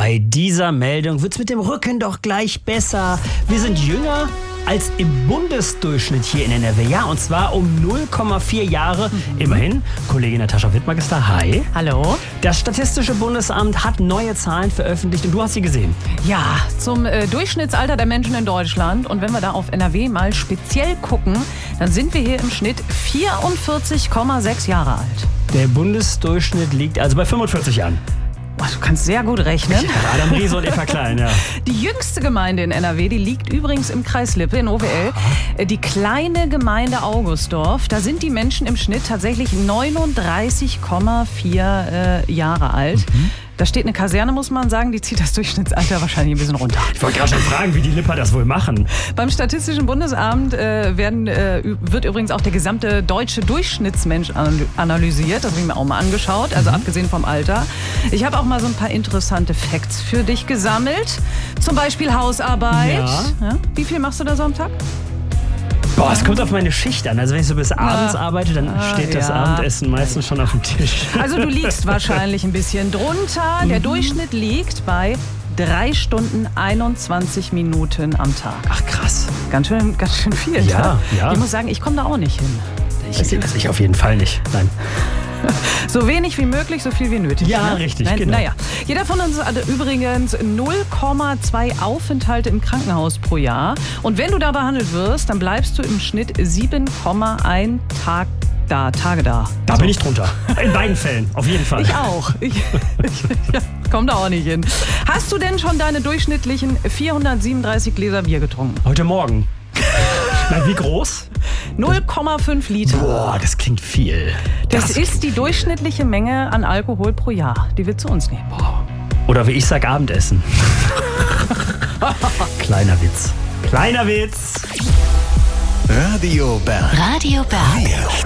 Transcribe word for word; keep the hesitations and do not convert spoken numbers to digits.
Bei dieser Meldung wird's mit dem Rücken doch gleich besser. Wir sind jünger als im Bundesdurchschnitt hier in N R W. Ja, und zwar um null Komma vier Jahre. Mhm. Immerhin. Kollegin Natascha Wittmark ist da. Hi. Hallo. Das Statistische Bundesamt hat neue Zahlen veröffentlicht und du hast sie gesehen. Ja, zum äh, Durchschnittsalter der Menschen in Deutschland. Und wenn wir da auf N R W mal speziell gucken, dann sind wir hier im Schnitt vierundvierzig Komma sechs Jahre alt. Der Bundesdurchschnitt liegt also bei fünfundvierzig Jahren. Boah, du kannst sehr gut rechnen. Ja, Adam Riese und Eva Klein, ja. Die jüngste Gemeinde in N R W, die liegt übrigens im Kreis Lippe in O W L. Aha. Die kleine Gemeinde Augustdorf, da sind die Menschen im Schnitt tatsächlich neununddreißig Komma vier äh, Jahre alt. Mhm. Da steht eine Kaserne, muss man sagen, die zieht das Durchschnittsalter wahrscheinlich ein bisschen runter. Ich wollte gerade schon fragen, wie die Lipper das wohl machen. Beim Statistischen Bundesamt äh, werden, äh, wird übrigens auch der gesamte deutsche Durchschnittsmensch analysiert. Das habe ich mir auch mal angeschaut, also mhm. abgesehen vom Alter. Ich habe auch mal so ein paar interessante Facts für dich gesammelt. Zum Beispiel Hausarbeit. Ja. Ja? Wie viel machst du da so am Tag? Boah, es kommt auf meine Schicht an. Also wenn ich so bis abends ah, arbeite, dann ah, steht das ja. Abendessen meistens schon auf dem Tisch. Also du liegst wahrscheinlich ein bisschen drunter. Der Durchschnitt liegt bei drei Stunden einundzwanzig Minuten am Tag. Ach krass. Ganz schön, ganz schön viel. Ja, ne? ja. Ich muss sagen, ich komme da auch nicht hin. Ich, also ich auf jeden Fall nicht. Nein. So wenig wie möglich, so viel wie nötig. Ja, ne? richtig, Nein, genau. Naja, jeder von uns hat übrigens null Komma zwei Aufenthalte im Krankenhaus pro Jahr. Und wenn du da behandelt wirst, dann bleibst du im Schnitt sieben Komma eins Tag da, Tage da. Da so. bin ich drunter. In beiden Fällen, auf jeden Fall. Ich auch. Ich, ich ja, komm da auch nicht hin. Hast du denn schon deine durchschnittlichen vierhundertsiebenunddreißig Gläser Bier getrunken? Heute Morgen. Na, wie groß? null Komma fünf Liter. Boah, das klingt viel. Das, das ist die durchschnittliche Menge an Alkohol pro Jahr, die wir zu uns nehmen. Boah. Oder wie ich sag, Abendessen. Kleiner Witz. Kleiner Witz. Radio Bern. Radio Bern.